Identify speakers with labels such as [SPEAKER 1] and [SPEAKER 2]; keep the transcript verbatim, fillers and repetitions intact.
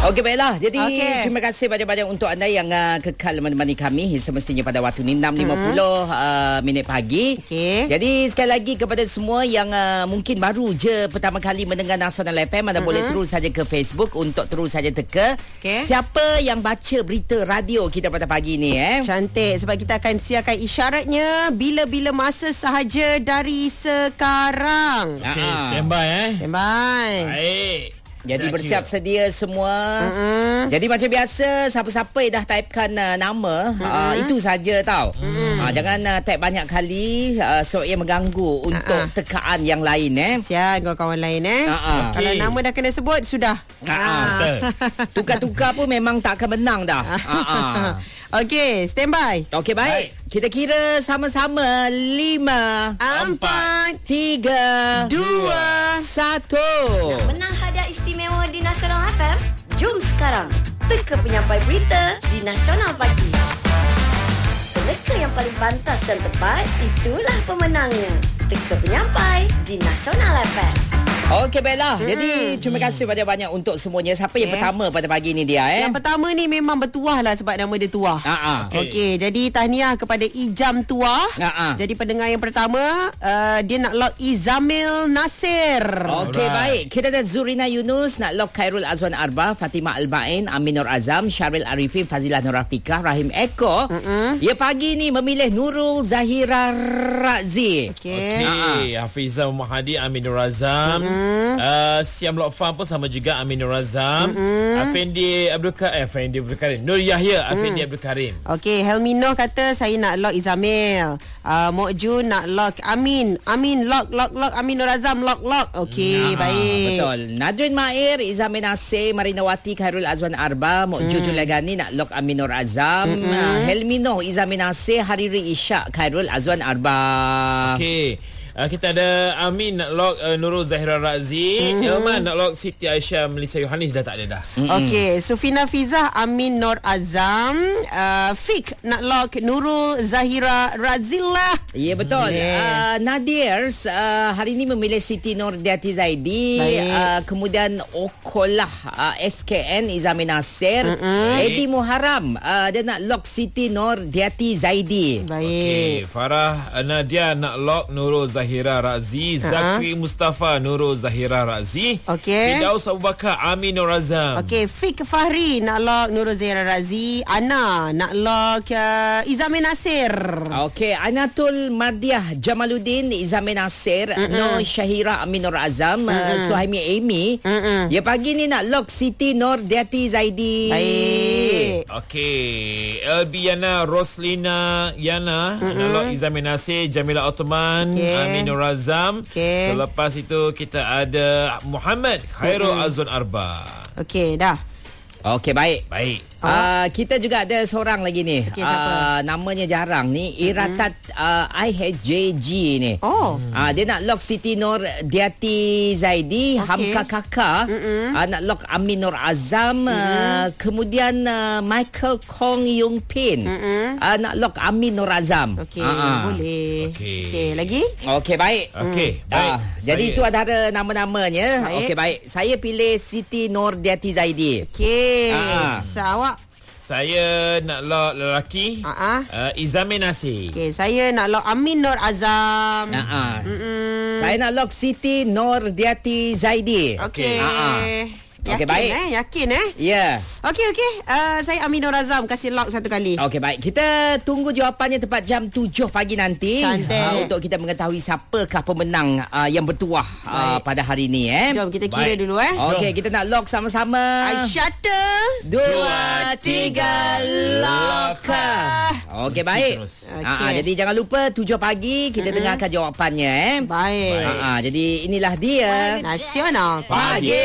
[SPEAKER 1] Okey, baiklah. Jadi
[SPEAKER 2] okay.
[SPEAKER 1] terima kasih banyak-banyak untuk anda yang uh, kekal menemani kami semestinya pada waktu ni enam lima puluh mm-hmm. uh, minit pagi.
[SPEAKER 2] Okay.
[SPEAKER 1] Jadi sekali lagi kepada semua yang uh, mungkin baru je pertama kali mendengar Nasional F M, anda mm-hmm. boleh terus saja ke Facebook untuk terus saja teka
[SPEAKER 2] okay.
[SPEAKER 1] siapa yang baca berita radio kita pada pagi ni eh.
[SPEAKER 2] Cantik, sebab kita akan siarkan isyaratnya bila-bila masa sahaja dari sekarang.
[SPEAKER 3] Okey, standby eh.
[SPEAKER 2] Standby.
[SPEAKER 3] Baik.
[SPEAKER 1] Jadi bersiap sedia semua. Mm-hmm. Jadi macam biasa, siapa-siapa yang dah typekan uh, nama, mm-hmm. uh, itu saja tau. Mm-hmm. Uh, jangan uh, type banyak kali uh, sebab ia mengganggu untuk uh-uh. tekaan yang lain eh.
[SPEAKER 2] Siap kawan-kawan lain eh.
[SPEAKER 1] Uh-uh.
[SPEAKER 2] Kalau
[SPEAKER 3] Okay.
[SPEAKER 2] nama dah kena sebut sudah.
[SPEAKER 1] Uh-uh. Tukar-tukar pun memang tak akan menang dah. Uh-uh.
[SPEAKER 2] Okey, standby.
[SPEAKER 1] Okey, baik. Kita kira sama-sama lima,
[SPEAKER 2] Empat,
[SPEAKER 1] tiga,
[SPEAKER 2] dua,
[SPEAKER 1] satu.
[SPEAKER 4] Menang hadiah istimewa di Nasional F M? Jom sekarang teka penyampai berita di Nasional Pagi. Peneka yang paling pantas dan tepat, itulah pemenangnya. Teka penyampai di Nasional F M.
[SPEAKER 1] Okey, baiklah.
[SPEAKER 2] Hmm.
[SPEAKER 1] Jadi terima kasih banyak-banyak untuk semuanya. Siapa yang
[SPEAKER 2] Okay.
[SPEAKER 1] pertama pada pagi ni dia eh?
[SPEAKER 2] Yang pertama ni memang bertuah lah sebab nama dia tuah.
[SPEAKER 1] Ha-ha.
[SPEAKER 3] Okey.
[SPEAKER 2] Okey, jadi tahniah kepada Ijam Tuah.
[SPEAKER 1] Ha-ha.
[SPEAKER 2] Jadi pendengar yang pertama, uh, dia nak lock Izamil Nasir.
[SPEAKER 1] Okey,
[SPEAKER 3] Alright.
[SPEAKER 1] baik. Kita ada Zurina Yunus, nak lock Khairul Azwan Arba, Fatimah Al-Bain, Amin Nur Azam, Syaril Arifin, Fazilah Nur Rafiqah, Rahim Eko.
[SPEAKER 2] Mm-mm.
[SPEAKER 1] Ya pagi ni memilih Nurul Zahira Razi.
[SPEAKER 2] Okey.
[SPEAKER 3] Okey, Hafizah Muhammad Hadi, Aminur Azam. Mm-hmm. Uh, Siam Lok Farm pun sama juga, Aminur Azam. Mm-hmm. Afendi Abdul Karim, eh, Afendi Abdul Karim. Nur Yahya, Afendi mm. Abdul Karim.
[SPEAKER 2] Okey, Helmino kata saya nak lock Izamil. Uh, Mok Jun nak lock Amin. Amin lock lock lock Amin Nur Azam lock lock. Okey,
[SPEAKER 1] Ah,
[SPEAKER 2] baik.
[SPEAKER 1] Betul. Nadrin Mair, Izamin Nasir, Marinawati, Khairul Azwan Arba, Mok
[SPEAKER 2] Mm.
[SPEAKER 1] Jujul Lagani nak lock Amin Nur Azam,
[SPEAKER 2] Mm-mm.
[SPEAKER 1] uh, Helmino, Izamin Nasir, Hariri Ishak, Khairul Azwan Arba.
[SPEAKER 3] Okey. Uh, kita ada Amin nak lock uh, Nurul Zahira Razi. Mm-hmm. Ilman nak lock Siti Aisyah Melissa Yohanis, dah tak ada dah.
[SPEAKER 2] Okey, Sufina Fizah, Amin Nur Azam, uh, Fik nak lock Nurul Zahira Razillah.
[SPEAKER 1] Ya, betul.
[SPEAKER 2] Yeah.
[SPEAKER 1] Uh, Nadir uh, hari ini memilih Siti Nur Diati Zaidi. Uh, kemudian Okolah uh, S K N Izamin Nasir.
[SPEAKER 2] Mm-mm.
[SPEAKER 1] Edi Muharram uh, dia nak lock Siti Nur Diati Zaidi.
[SPEAKER 2] Baik.
[SPEAKER 3] Okey, Farah Nadia nak lock Nurul Zahira Razi, Zakri Mustafa Nurul Zahira Razi.
[SPEAKER 2] Okey.
[SPEAKER 3] Fidaus Abu Bakar Amin Nur Azam.
[SPEAKER 2] Okey, Fik Fahri nak lock Nurul Zahira Razi. Ana nak lock uh, Izamin Nasir.
[SPEAKER 1] Okey, Anatul Mardiah Jamaluddin Izamin Nasir, Nur Syahira Amin Nur Azam, uh, Suhaimi Amy.
[SPEAKER 2] Mm-mm.
[SPEAKER 1] Ya pagi ni nak lock Siti Nur Diati Zaidi.
[SPEAKER 2] Baik.
[SPEAKER 3] Okey, Elbiana Roslina Yana mm-hmm. nak lock Izamin Nasir, Jamila Ottoman,
[SPEAKER 2] Okey.
[SPEAKER 3] Amin Nur Azam.
[SPEAKER 2] Okey.
[SPEAKER 3] Selepas itu kita ada Muhammad Khairul
[SPEAKER 2] Mm-mm.
[SPEAKER 3] Azwan Arba.
[SPEAKER 2] Okey, dah.
[SPEAKER 1] Okey, baik.
[SPEAKER 3] Baik.
[SPEAKER 1] Uh, kita juga ada seorang lagi ni.
[SPEAKER 2] Okey, siapa?
[SPEAKER 1] Uh, namanya jarang ni, Iratat uh, I H J G ni.
[SPEAKER 2] Oh.
[SPEAKER 1] Uh, dia nak lock Siti Nur Diati Zaidi,
[SPEAKER 2] Okey.
[SPEAKER 1] Hamka Kaka, uh, nak lock Amin Nur Azam, uh, kemudian uh, Michael Kong Yung Pin, uh, nak lock Amin Nur Azam.
[SPEAKER 2] Okey,
[SPEAKER 1] Ah, ah.
[SPEAKER 2] boleh.
[SPEAKER 3] Okey.
[SPEAKER 2] Okey, lagi?
[SPEAKER 1] Okey, baik.
[SPEAKER 3] Okey,
[SPEAKER 1] Hmm.
[SPEAKER 3] baik.
[SPEAKER 1] Ah, jadi
[SPEAKER 3] Saya-
[SPEAKER 1] itu antara nama-namanya.
[SPEAKER 2] Baik.
[SPEAKER 1] Okey, baik. Saya pilih Siti Nur Diati Zaidi.
[SPEAKER 2] Okey.
[SPEAKER 1] Ah.
[SPEAKER 2] Awak?
[SPEAKER 3] Saya nak lock lelaki.
[SPEAKER 2] Ah, ah.
[SPEAKER 3] Uh, Izamin Nasir.
[SPEAKER 2] Okey, saya nak lock Amin Nur Azam.
[SPEAKER 1] Uh, uh.
[SPEAKER 2] Mm-mm.
[SPEAKER 1] Saya nak lock Siti Nur Diati Zaidi.
[SPEAKER 2] Okey.
[SPEAKER 1] Ah, ah.
[SPEAKER 2] Yakin
[SPEAKER 1] Okey, baik.
[SPEAKER 2] eh? Yakin eh?
[SPEAKER 1] Ya.
[SPEAKER 2] Okey, okey. Uh, saya Amin Nur Azam. Kasih lock satu kali.
[SPEAKER 1] Okey, baik. Kita tunggu jawapannya tepat jam tujuh pagi nanti.
[SPEAKER 2] Cantik.
[SPEAKER 1] Uh, untuk kita mengetahui siapakah pemenang uh, yang bertuah uh, pada hari ini. Eh.
[SPEAKER 2] Jom kita kira
[SPEAKER 3] Baik.
[SPEAKER 2] dulu eh.
[SPEAKER 1] Okey, kita nak lock sama-sama.
[SPEAKER 2] I shutter.
[SPEAKER 1] Dua, tiga, lock. Okey, baik.
[SPEAKER 3] Terus.
[SPEAKER 2] Okey.
[SPEAKER 1] Ah, ah, jadi jangan lupa tujuh pagi kita mm-hmm. dengarkan jawapannya. Eh.
[SPEAKER 2] Baik.
[SPEAKER 1] Ah, ah, jadi inilah dia.
[SPEAKER 2] Nasional
[SPEAKER 1] Pagi.